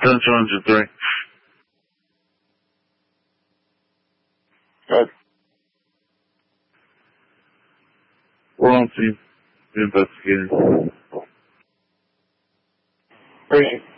Central Engine 3. Good. We're on scene. Investigating. Appreciate it.